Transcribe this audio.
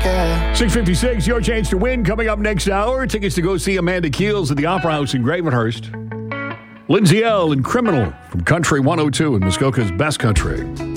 6:56, your chance to win coming up next hour. Tickets to go see Amanda Keels at the Opera House in Gravenhurst. Lindsay L. and Criminal from Country 102 in Muskoka's Best Country.